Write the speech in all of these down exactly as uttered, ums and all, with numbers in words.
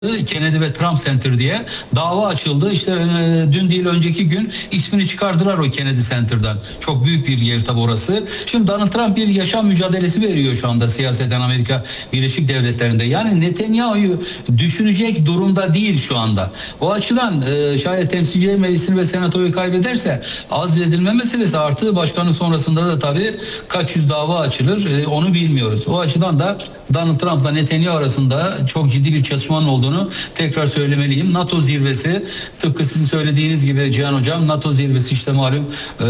Kennedy ve Trump Center diye dava açıldı. İşte e, dün değil önceki gün ismini çıkardılar o Kennedy Center'dan. Çok büyük bir yer tabi orası. Şimdi Donald Trump bir yaşam mücadelesi veriyor şu anda siyaseten Amerika Birleşik Devletleri'nde. Yani Netanyahu'yu düşünecek durumda değil şu anda. O açıdan e, şayet Temsilciler Meclisi'ni ve Senato'yu kaybederse azledilme meselesi artı başkanlık sonrasında da tabi kaç yüz dava açılır e, onu bilmiyoruz. O açıdan da Donald Trump'la Netanyahu arasında çok ciddi bir çatışmanın olduğunu tekrar söylemeliyim. NATO zirvesi tıpkı sizin söylediğiniz gibi Cihan Hocam, NATO zirvesi işte malum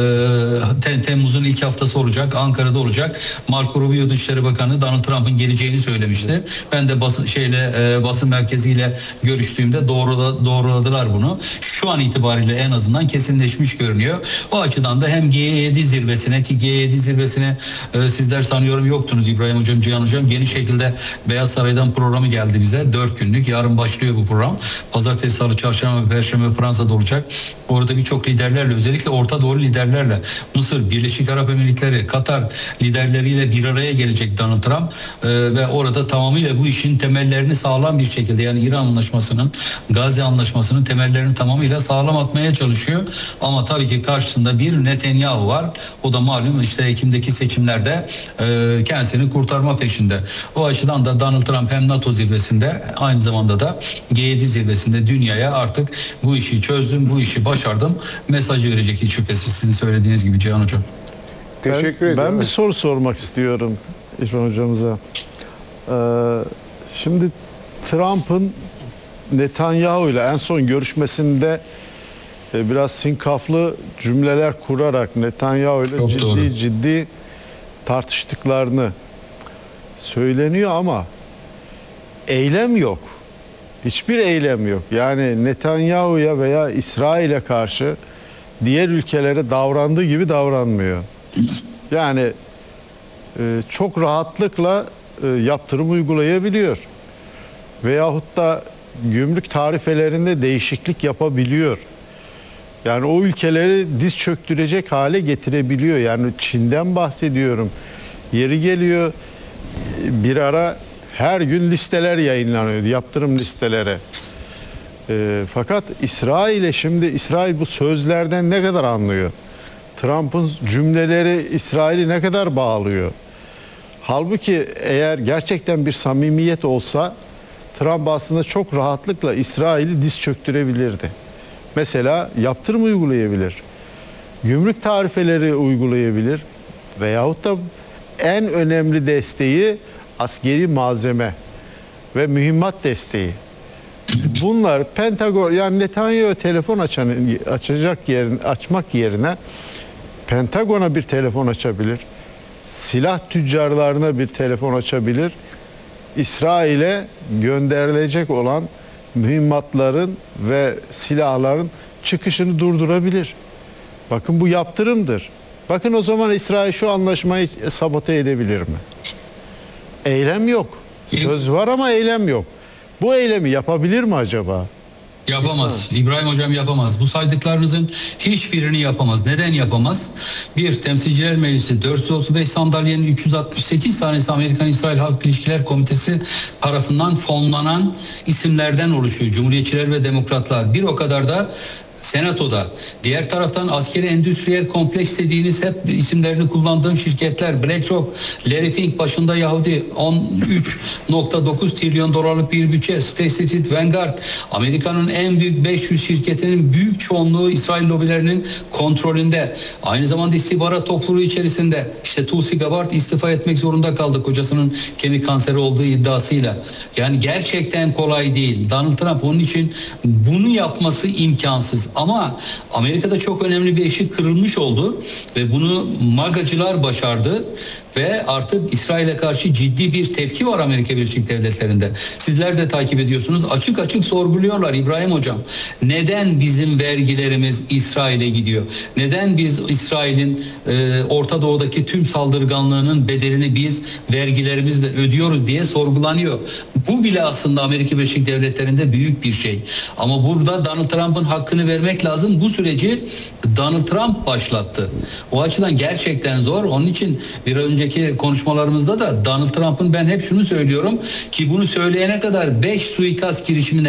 e, Temmuz'un ilk haftası olacak. Ankara'da olacak. Marco Rubio Dışişleri Bakanı Donald Trump'ın geleceğini söylemişti. Ben de basın şeyle e, basın merkeziyle görüştüğümde doğrula, doğruladılar bunu. Şu an itibariyle en azından kesinleşmiş görünüyor. O açıdan da hem G yedi zirvesine ki G yedi zirvesine e, sizler sanıyorum yoktunuz İbrahim Hocam, Cihan Hocam. Geniş şekilde Beyaz Saray'dan programı geldi bize. Dört günlük. Yarın başlıyor bu program. Pazartesi, Salı, Çarşamba ve Perşembe Fransa'da olacak. Orada birçok liderlerle, özellikle Orta Doğu liderlerle, Mısır, Birleşik Arap Emirlikleri, Katar liderleriyle bir araya gelecek Donald Trump ee, ve orada tamamıyla bu işin temellerini sağlam bir şekilde, yani İran Anlaşması'nın, Gazze Anlaşması'nın temellerini tamamıyla sağlam atmaya çalışıyor. Ama tabii ki karşısında bir Netanyahu var. O da malum işte Ekim'deki seçimlerde e, kendisini kurtarma peşinde. O açıdan da Donald Trump hem NATO zirvesinde aynı zamanda da G yedi zirvesinde dünyaya artık bu işi çözdüm, bu işi başardım mesajı verecek hiç şüphesiz sizin söylediğiniz gibi Cihan Hocam. Teşekkür ben, ederim. Ben bir soru sormak istiyorum İrfan Hocamıza. Ee, şimdi Trump'ın Netanyahu ile en son görüşmesinde e, biraz sinkaflı cümleler kurarak Netanyahu ile Çok ciddi doğru. ciddi tartıştıklarını söyleniyor ama eylem yok. Hiçbir eylem yok. Yani Netanyahu'ya veya İsrail'e karşı diğer ülkelere davrandığı gibi davranmıyor. Yani e, çok rahatlıkla e, yaptırım uygulayabiliyor. Veyahut da gümrük tarifelerinde değişiklik yapabiliyor. Yani o ülkeleri diz çöktürecek hale getirebiliyor. Yani Çin'den bahsediyorum. Yeri geliyor bir ara her gün listeler yayınlanıyordu, yaptırım listeleri. E, fakat İsrail'e şimdi, İsrail bu sözlerden ne kadar anlıyor? Trump'ın cümleleri İsrail'i ne kadar bağlıyor? Halbuki eğer gerçekten bir samimiyet olsa Trump aslında çok rahatlıkla İsrail'i diz çöktürebilirdi. Mesela yaptırım uygulayabilir. Gümrük tarifeleri uygulayabilir. Veyahut da en önemli desteği askeri malzeme ve mühimmat desteği. Bunlar Pentagon, yani Netanyahu telefon açan, açacak yerine, açmak yerine Pentagon'a bir telefon açabilir. Silah tüccarlarına bir telefon açabilir. İsrail'e gönderilecek olan mühimmatların ve silahların çıkışını durdurabilir. Bakın bu yaptırımdır. Bakın o zaman İsrail şu anlaşmayı sabote edebilir mi? Eylem yok. Söz var ama eylem yok. Bu eylemi yapabilir mi acaba? Yapamaz. İbrahim Hocam yapamaz. Bu saydıklarınızın hiçbirini yapamaz. Neden yapamaz? Bir, Temsilciler Meclisi dört yüz otuz beş sandalyenin üç yüz altmış sekiz tanesi Amerikan-İsrail Halk İlişkiler Komitesi tarafından fonlanan isimlerden oluşuyor. Cumhuriyetçiler ve demokratlar. Bir o kadar da Senato'da. Diğer taraftan askeri endüstriyel kompleks dediğiniz hep isimlerini kullandığım şirketler BlackRock, Larry Fink başında Yahudi on üç nokta dokuz trilyon dolarlık bir bütçe, State Street, Vanguard, Amerika'nın en büyük beş yüz şirketinin büyük çoğunluğu İsrail lobilerinin kontrolünde. Aynı zamanda istihbarat topluluğu içerisinde işte Tulsi Gabbard istifa etmek zorunda kaldı kocasının kemik kanseri olduğu iddiasıyla. Yani gerçekten kolay değil. Donald Trump onun için bunu yapması imkansız. Ama Amerika'da çok önemli bir eşik kırılmış oldu ve bunu MAGA'cılar başardı ve artık İsrail'e karşı ciddi bir tepki var Amerika Birleşik Devletleri'nde. Sizler de takip ediyorsunuz. Açık açık sorguluyorlar İbrahim Hocam. Neden bizim vergilerimiz İsrail'e gidiyor? Neden biz İsrail'in e, Orta Doğu'daki tüm saldırganlığının bedelini biz vergilerimizle ödüyoruz diye sorgulanıyor. Bu bile aslında Amerika Birleşik Devletleri'nde büyük bir şey. Ama burada Donald Trump'ın hakkını vermek lazım. Bu süreci Donald Trump başlattı. O açıdan gerçekten zor. Onun için bir önceki konuşmalarımızda da Donald Trump'ın, ben hep şunu söylüyorum ki bunu söyleyene kadar beş suikast girişimi